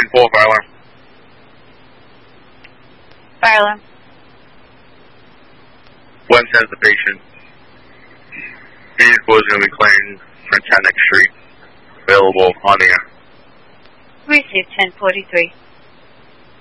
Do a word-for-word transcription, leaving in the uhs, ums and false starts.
four, fire alarm. Fire alarm. West has the patient. Vehicle is going to be claimed Frontenic Street. Available on the air. Receive ten forty-three.